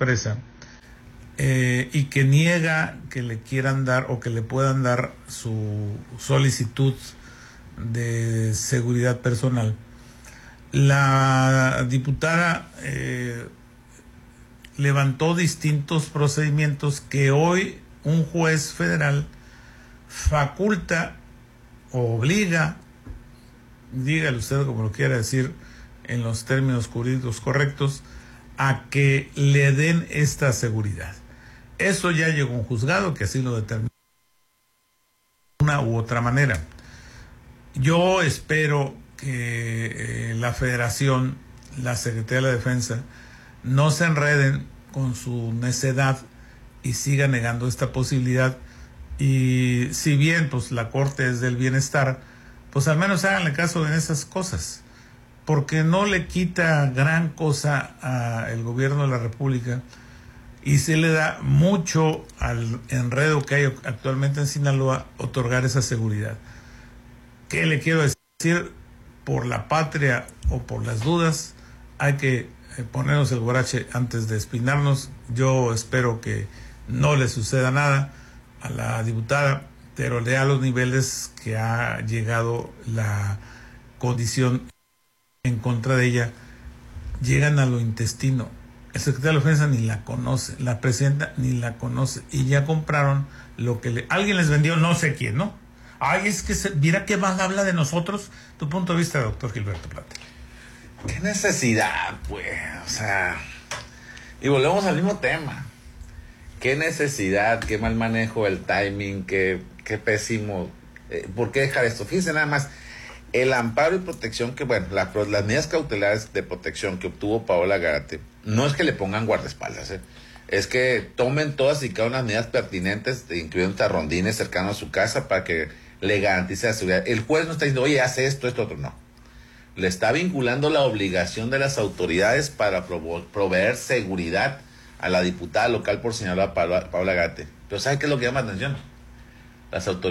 expresa, y que niega que le quieran dar o que le puedan dar su solicitud de seguridad personal. La diputada levantó distintos procedimientos que hoy un juez federal faculta o obliga, dígale usted como lo quiera decir en los términos jurídicos correctos, a que le den esta seguridad. Eso ya llegó a un juzgado que así lo determina de una u otra manera. Yo espero que la Federación, la Secretaría de la Defensa, no se enreden con su necedad y siga negando esta posibilidad. Y si bien pues la Corte es del bienestar, pues al menos háganle caso en esas cosas, porque no le quita gran cosa al gobierno de la República y se le da mucho al enredo que hay actualmente en Sinaloa otorgar esa seguridad. ¿Qué le quiero decir? Por la patria o por las dudas hay que ponernos el guarache antes de espinarnos. Yo espero que no le suceda nada a la diputada, pero lea los niveles que ha llegado la condición en contra de ella. Llegan a lo intestino. El secretario de la Defensa ni la conoce, la presidenta ni la conoce, y ya compraron lo que alguien les vendió, no sé quién, ¿no? Ay, es que mira qué mal habla de nosotros. Tu punto de vista, doctor Gilberto Plata. ¿Qué necesidad, pues? O sea, y volvemos al mismo tema. ¿Qué necesidad? ¿Qué mal manejo del timing? ¿Qué pésimo? ¿Por qué dejar esto? Fíjense nada más, el amparo y protección que, bueno, las medidas cautelares de protección que obtuvo Paola Gárate, no es que le pongan guardaespaldas, es que tomen todas y cada una de las medidas pertinentes, incluyendo hasta rondines cercanos a su casa, para que le garantice la seguridad. El juez no está diciendo, oye, hace esto, otro, no. Le está vinculando la obligación de las autoridades para proveer seguridad a la diputada local por Sinaloa, Paola Gárate. Pero ¿sabe qué es lo que llama la atención? Las autoridades